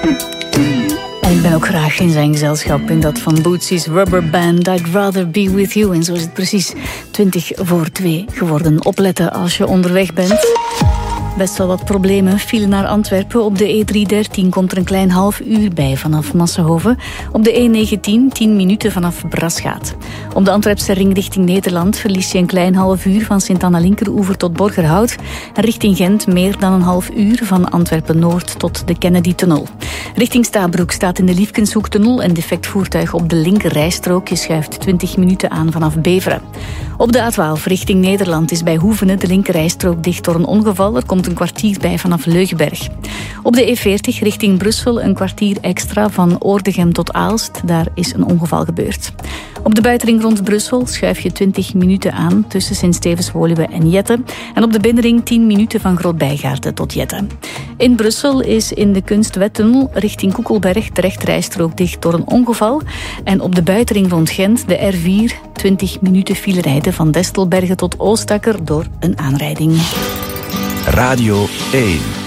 Ik ben ook graag in zijn gezelschap, in dat van Bootsy's Rubber Band. I'd rather be with you. En zo is het precies 2:20 geworden. Opletten als je onderweg bent. Best wel wat problemen. File naar Antwerpen. Op de E313 komt er een klein half uur bij vanaf Massenhoven. Op de E19 10 minuten vanaf Brasgaat. Op de Antwerpse ring richting Nederland verlies je een klein half uur van Sint-Anna-Linkeroever tot Borgerhout. En richting Gent meer dan een half uur van Antwerpen-Noord tot de Kennedy-tunnel. Richting Stabroek staat in de Liefkenshoektunnel een defect voertuig op de linker rijstrook. Je schuift 20 minuten aan vanaf Beveren. Op de A12 richting Nederland is bij Hoevenen de linker rijstrook dicht door een ongeval. Er komt een kwartier bij vanaf Leugenberg. Op de E40 richting Brussel een kwartier extra van Oordegem tot Aalst. Daar is een ongeval gebeurd. Op de buitenring rond Brussel schuif je 20 minuten aan tussen Sint-Stevens-Woluwe en Jette. En op de binnenring 10 minuten van Groot-Bijgaarden tot Jette. In Brussel is in de Kunstwettunnel richting Koekelberg de rechterrijstrook dicht door een ongeval. En op de buitenring rond Gent de R4 20 minuten file rijden van Destelbergen tot Oostakker door een aanrijding. Radio 1.